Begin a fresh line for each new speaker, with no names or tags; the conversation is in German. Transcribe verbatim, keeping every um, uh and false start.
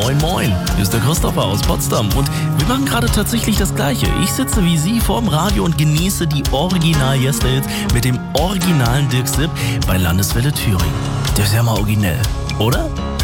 Moin Moin, hier ist der Christopher aus Potsdam und wir machen gerade tatsächlich das Gleiche. Ich sitze wie Sie vorm Radio und genieße die Original Yesterhits mit dem originalen Dirk Sipp bei Landeswelle Thüringen. Der ist ja mal originell, oder?